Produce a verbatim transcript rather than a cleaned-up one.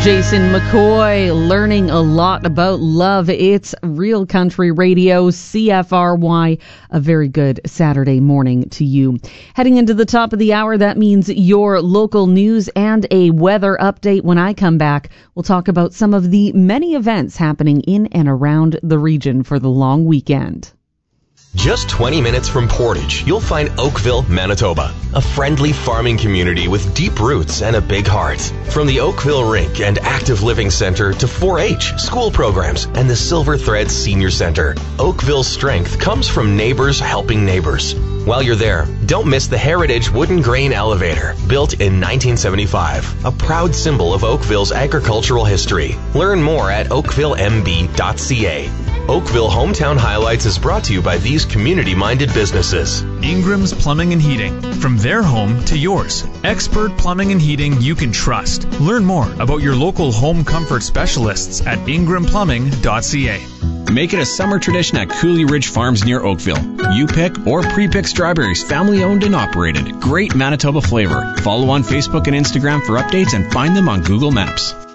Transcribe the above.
Jason McCoy, learning a lot about love. It's Real Country Radio, C F R Y. A very good Saturday morning to you. Heading into the top of the hour, that means your local news and a weather update. When I come back, we'll talk about some of the many events happening in and around the region for the long weekend. Just twenty minutes from Portage, you'll find Oakville, Manitoba, a friendly farming community with deep roots and a big heart. From the Oakville Rink and Active Living Center to four H, school programs, and the Silver Thread Senior Center, Oakville's strength comes from neighbors helping neighbors. While you're there, don't miss the Heritage Wooden Grain Elevator, built in nineteen seventy-five, a proud symbol of Oakville's agricultural history. Learn more at oakville m b dot c a. Oakville Hometown Highlights is brought to you by these community-minded businesses. Ingram's Plumbing and Heating. From their home to yours. Expert plumbing and heating you can trust. Learn more about your local home comfort specialists at ingram plumbing dot c a. Make it a summer tradition at Cooley Ridge Farms near Oakville. You pick or pre-pick strawberries, family owned and operated. Great Manitoba flavor. Follow on Facebook and Instagram for updates and find them on Google Maps.